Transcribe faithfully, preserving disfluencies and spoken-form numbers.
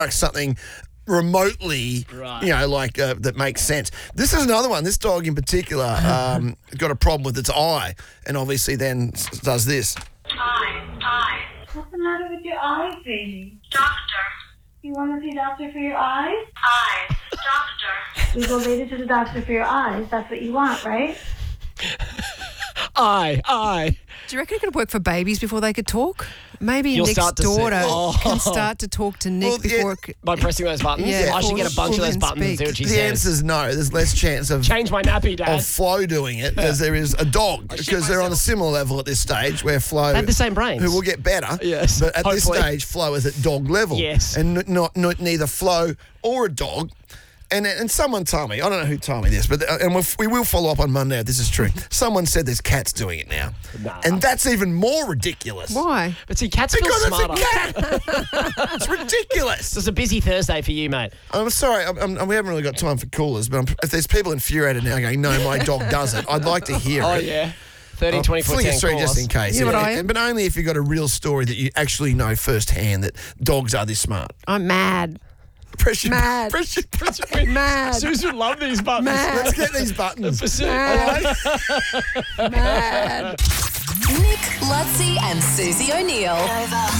like something remotely, Right. you know, like uh, that makes sense. This is another one. This dog in particular um, got a problem with its eye, and obviously then s- does this. Eye, eye. What's the matter with your eyes, baby? Doctor. You want to see doctor for your eyes? Eyes. Doctor. We go later to the doctor for your eyes. That's what you want, right? Aye, aye. Do you reckon it could work for babies before they could talk? Maybe You'll Nick's start to see- daughter Oh. can start to talk to Nick Well, yeah. before it c- By pressing those buttons? Yeah, I should before get a bunch of she those can buttons and see speak. what she The says. answer is no. There's less chance of Change my nappy, Dad. of Flo doing it as there is a dog because they're on a similar level at this stage where Flo They have the same brains. who will get better. Yes, but at hopefully. this stage, Flo is at dog level. Yes. and n- not, not neither Flo or a dog. And and someone told me, I don't know who told me this, but uh, and we'll, we will follow up on Monday if this is true. Someone said there's cats doing it now, Nah. and that's even more ridiculous. Why? But see, cats feel Because smarter. it's a cat. It's ridiculous. It's a busy Thursday for you, mate. I'm sorry, I'm, I'm, we haven't really got time for callers, but I'm, if there's people infuriated now going, no, my dog does it, I'd like to hear Oh, it. yeah. thirteen, twenty-four, Flick ten us through just in case. You know what Yeah, I am? and- But only if you've got a real story that you actually know firsthand that dogs are this smart. I'm mad. Press your, Mad. Press your, press your, Mad. Susan love these buttons. Mad. let's get these buttons. Pursuit. Mad. All right? Mad. Nick, Lutzi, and Susie O'Neill. Nova.